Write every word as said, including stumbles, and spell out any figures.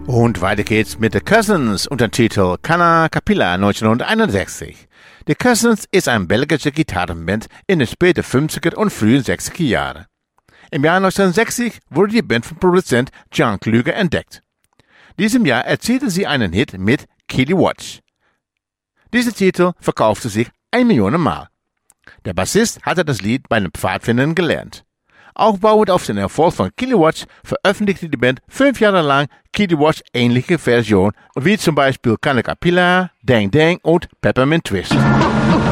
Und weiter geht's mit The Cousins unter dem Titel Canna Capilla neunzehnhunderteinundsechzig. The Cousins ist eine belgische Gitarrenband in den späten fünfziger und frühen sechziger Jahren. Im Jahr neunzehnhundertsechzig wurde die Band vom Produzent John Kluger entdeckt. Diesem Jahr erzielte sie einen Hit mit Kitty Watch. Dieser Titel verkaufte sich eine Million Mal. Der Bassist hatte das Lied bei einem Pfadfindern gelernt. Aufbauend auf den Erfolg von Kitty Watch veröffentlichte die Band fünf Jahre lang Kitty Watch ähnliche Versionen, wie zum Beispiel Canna Capilla, Dang Dang und Peppermint Twist.